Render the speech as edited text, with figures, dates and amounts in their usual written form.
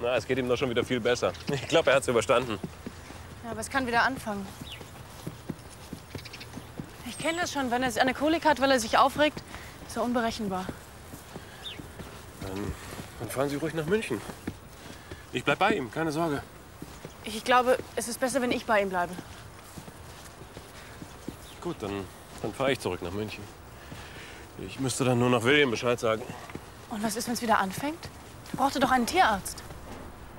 Na, es geht ihm doch schon wieder viel besser. Ich glaube, er hat es überstanden. Ja, aber es kann wieder anfangen. Ich kenne das schon, wenn er eine Kolik hat, weil er sich aufregt, ist er unberechenbar. Dann fahren Sie ruhig nach München. Ich bleib bei ihm, keine Sorge. Ich glaube, es ist besser, wenn ich bei ihm bleibe. Gut, dann fahre ich zurück nach München. Ich müsste dann nur noch William Bescheid sagen. Und was ist, wenn es wieder anfängt? Er brauchte doch einen Tierarzt.